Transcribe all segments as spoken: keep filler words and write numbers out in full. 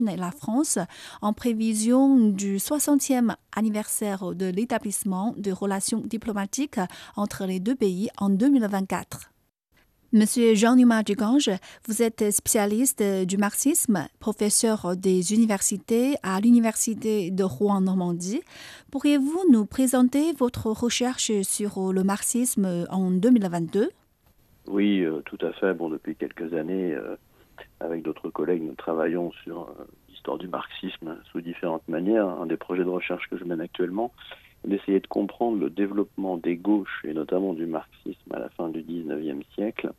et la France en prévision du soixantième anniversaire de l'établissement de relations diplomatiques entre les deux pays en deux mille vingt-quatre. Monsieur Jean-Numa Dugange, vous êtes spécialiste du marxisme, professeur des universités à l'Université de Rouen-Normandie. Pourriez-vous nous présenter votre recherche sur le marxisme en deux mille vingt-deux? Oui, euh, tout à fait. Bon, depuis quelques années, euh, avec d'autres collègues, nous travaillons sur euh, l'histoire du marxisme sous différentes manières. Un des projets de recherche que je mène actuellement est d'essayer de comprendre le développement des gauches, et notamment du marxisme à la fin du dix-neuvième siècle,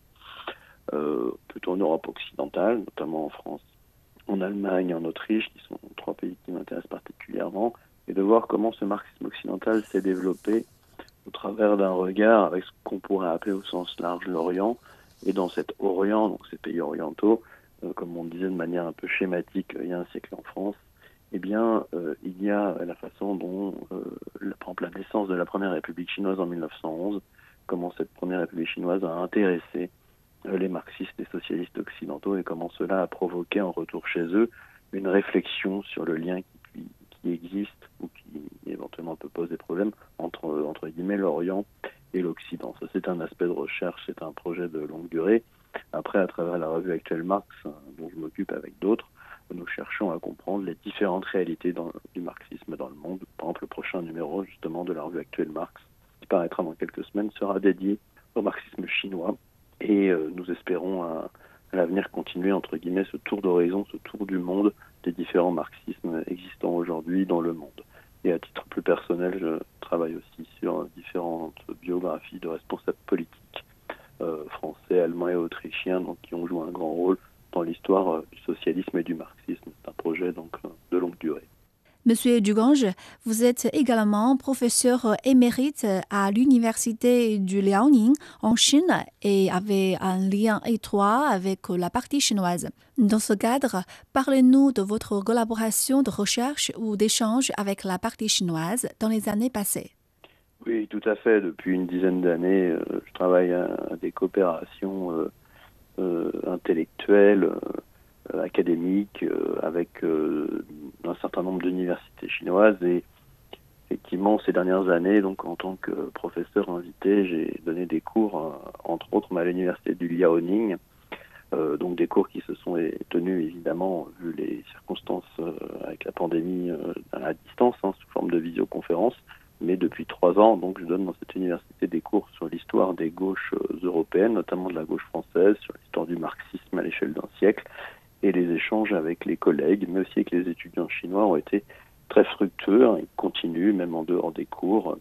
euh, plutôt en Europe occidentale, notamment en France, en Allemagne, en Autriche, qui sont trois pays qui m'intéressent particulièrement, et de voir comment ce marxisme occidental s'est développé au travers d'un regard avec ce qu'on pourrait appeler au sens large l'Orient. Et dans cet Orient, donc ces pays orientaux, euh, comme on le disait de manière un peu schématique euh, il y a un siècle en France, eh bien, euh, il y a la façon dont, euh, la, par exemple, la naissance de la première République chinoise en mille neuf cent onze, comment cette première République chinoise a intéressé euh, les marxistes et socialistes occidentaux et comment cela a provoqué en retour chez eux une réflexion sur le lien qui, qui existe ou qui éventuellement peut poser problème entre, entre guillemets, l'Orient et l'Occident. Ça, c'est un aspect de recherche, c'est un projet de longue durée. Après, à travers la revue actuelle Marx, dont je m'occupe avec d'autres, nous cherchons à comprendre les différentes réalités dans, du marxisme dans le monde. Par exemple, le prochain numéro, justement, de la revue actuelle Marx, qui paraîtra dans quelques semaines, sera dédié au marxisme chinois. Et euh, nous espérons à, à l'avenir continuer, entre guillemets, ce tour d'horizon, ce tour du monde des différents marxismes existants aujourd'hui dans le monde. Et à titre plus personnel, je travaille aussi sur différentes biographies de responsables politiques euh, français, allemands et autrichiens, donc, qui ont joué un grand rôle dans l'histoire euh, du socialisme et du marxisme. C'est un projet donc, de longue durée. Monsieur Dugange, vous êtes également professeur émérite à l'Université du Liaoning en Chine et avez un lien étroit avec la partie chinoise. Dans ce cadre, parlez-nous de votre collaboration de recherche ou d'échange avec la partie chinoise dans les années passées. Oui, tout à fait. Depuis une dizaine d'années, euh, je travaille à, à des coopérations euh, euh, intellectuelles, euh, académiques, euh, avec euh, un certain nombre d'universités chinoises. Et effectivement, ces dernières années, donc en tant que professeur invité, j'ai donné des cours, euh, entre autres, à l'université du Liaoning. Euh, donc des cours qui se sont tenus, évidemment, vu les circonstances euh, avec la pandémie euh, à distance, hein, sous forme de visioconférence. Mais depuis trois ans, donc, je donne dans cette université des cours sur l'histoire des gauches euh, européennes, notamment de la gauche française, sur l'histoire du marxisme à l'échelle d'un siècle. Et les échanges avec les collègues, mais aussi avec les étudiants chinois, ont été très fructueux. Hein, ils continuent, même en dehors des cours,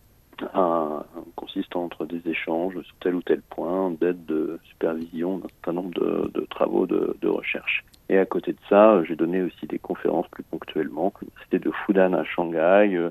à, consistant entre des échanges sur tel ou tel point, d'aide de supervision d'un certain nombre de, de travaux de, de recherche. Et à côté de ça, j'ai donné aussi des conférences plus ponctuellement. C'était de Fudan à Shanghai. Euh,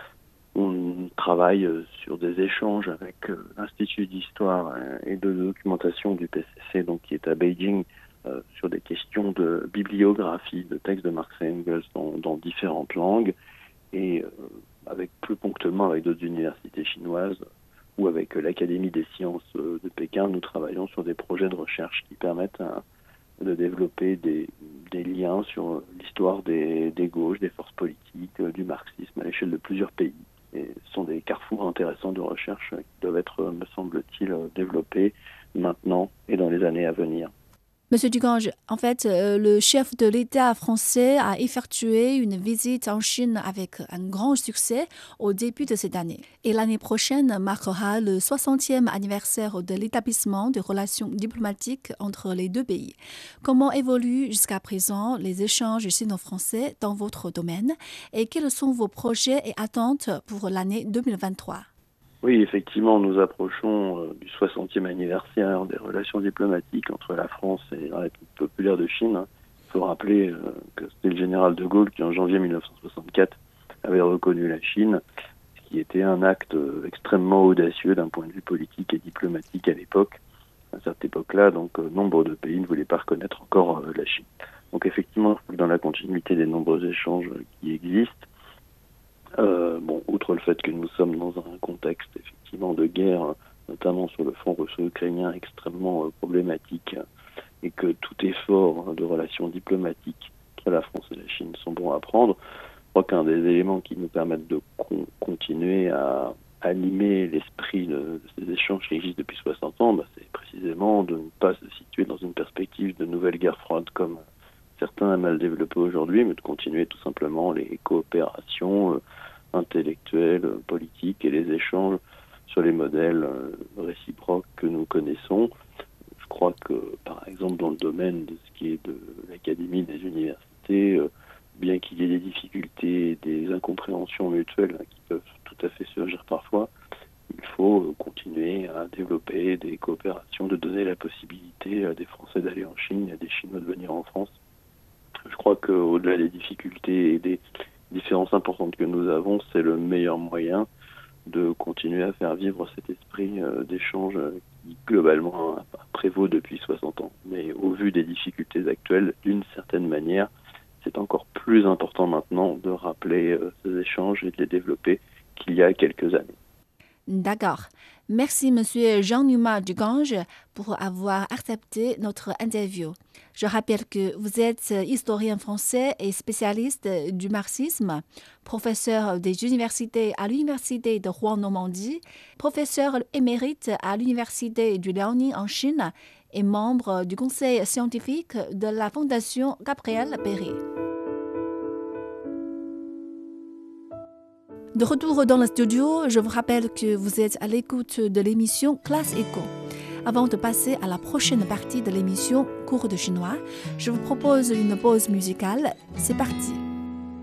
On travaille sur des échanges avec l'Institut d'histoire et de documentation du P C C, donc qui est à Beijing, euh, sur des questions de bibliographie, de textes de Marx et Engels dans, dans différentes langues, et euh, avec plus ponctuellement avec d'autres universités chinoises ou avec l'Académie des sciences de Pékin, nous travaillons sur des projets de recherche qui permettent à, de développer des, des liens sur l'histoire des, des gauches, des forces politiques, du marxisme à l'échelle de plusieurs pays. Et ce sont des carrefours intéressants de recherche qui doivent être, me semble-t-il, développés maintenant et dans les années à venir. Monsieur Dugange, en fait, euh, le chef de l'État français a effectué une visite en Chine avec un grand succès au début de cette année. Et l'année prochaine marquera le soixantième anniversaire de l'établissement de relations diplomatiques entre les deux pays. Comment évoluent jusqu'à présent les échanges sino-français dans votre domaine et quels sont vos projets et attentes pour l'année deux mille vingt-trois? Oui, effectivement, nous approchons euh, du soixantième anniversaire des relations diplomatiques entre la France et la République populaire de Chine. Il faut rappeler euh, que c'était le général de Gaulle qui, en janvier mille neuf cent soixante-quatre, avait reconnu la Chine, ce qui était un acte euh, extrêmement audacieux d'un point de vue politique et diplomatique à l'époque. À cette époque-là, donc, euh, nombre de pays ne voulaient pas reconnaître encore euh, la Chine. Donc, effectivement, dans la continuité des nombreux échanges qui existent, Euh, bon, outre le fait que nous sommes dans un contexte effectivement de guerre, notamment sur le front russo-ukrainien extrêmement euh, problématique, et que tout effort de relations diplomatiques la France et la Chine sont bons à prendre. Je crois qu'un des éléments qui nous permettent de con- continuer à animer l'esprit de, de ces échanges qui existent depuis soixante ans, bah, c'est précisément de ne pas se situer dans une perspective de nouvelle guerre froide comme certains aiment à le développer aujourd'hui, mais de continuer tout simplement les coopérations euh, intellectuelles, euh, politiques et les échanges sur les modèles euh, réciproques que nous connaissons. Je crois que, par exemple, dans le domaine de ce qui est de l'académie, des universités, euh, bien qu'il y ait des difficultés, des incompréhensions mutuelles hein, qui peuvent tout à fait surgir parfois, il faut euh, continuer à développer des coopérations, de donner la possibilité à des Français d'aller en Chine, à des Chinois de venir en France. Je crois qu'au-delà des difficultés et des différences importantes que nous avons, c'est le meilleur moyen de continuer à faire vivre cet esprit euh, d'échange euh, qui globalement euh, prévaut depuis soixante ans. Mais au vu des difficultés actuelles, d'une certaine manière, c'est encore plus important maintenant de rappeler euh, ces échanges et de les développer qu'il y a quelques années. D'accord. Merci, Monsieur Jean-Numa Dugange, pour avoir accepté notre interview. Je rappelle que vous êtes historien français et spécialiste du marxisme, professeur des universités à l'Université de Rouen-Normandie, professeur émérite à l'Université du Liaoning en Chine et membre du conseil scientifique de la Fondation Gabriel Péri. De retour dans le studio, je vous rappelle que vous êtes à l'écoute de l'émission Classe Éco. Avant de passer à la prochaine partie de l'émission Cours de chinois, je vous propose une pause musicale. C'est parti!